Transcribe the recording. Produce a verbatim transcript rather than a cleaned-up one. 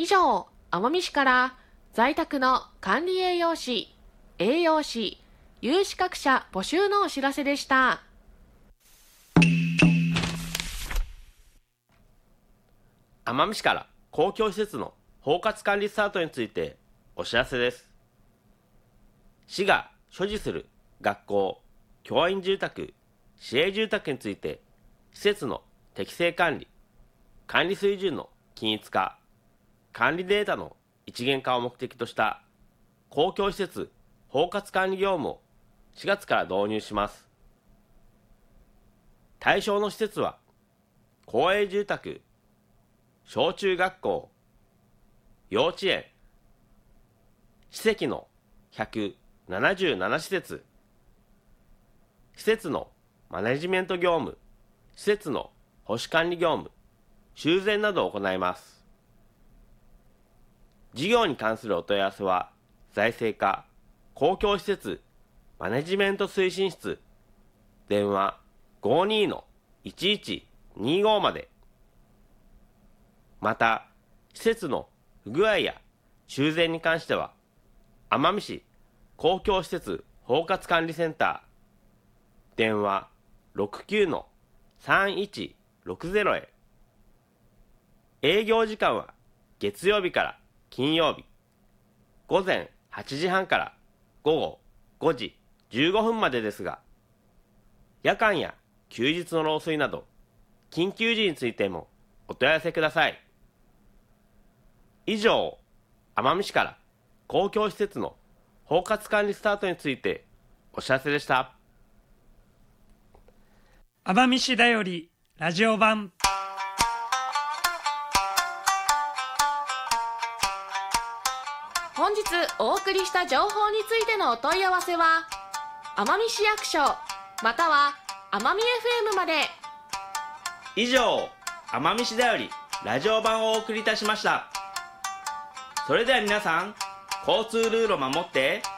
以上、奄美市から在宅の管理栄養士、栄養士、有資格者募集のお知らせでした。 奄美市から公共施設の包括管理スタートについてお知らせです。市が所持する学校、教員住宅、市営住宅について施設の適正管理、管理水準の均一化、管理データの一元化を目的とした公共施設包括管理業務をしがつから導入します。対象の施設は公営住宅、小中学校、幼稚園、市籍のひゃくななじゅうなな施設、施設のマネジメント業務、施設の保守管理業務、修繕などを行います。事業に関するお問い合わせは、財政課公共施設マネジメント推進室、電話 ごじゅうにのいちいちにじゅうご まで。また、施設の不具合や修繕に関しては、奄美市公共施設包括管理センター、電話 ろくきゅうのさんいちろくゼロ へ。営業時間は月曜日から金曜日、午前はちじはんから午後ごじじゅうごふんまでですが、夜間や休日の漏水など、緊急時についてもお問い合わせください。以上、奄美市から公共施設の包括管理スタートについてお知らせでした。 奄美市だよりラジオ版。 本日お送りした情報についてのお問い合わせは、奄美市役所または奄美 エフエム まで。 以上、奄美市だよりラジオ版をお送りいたしました。それでは皆さん、交通ルールを守って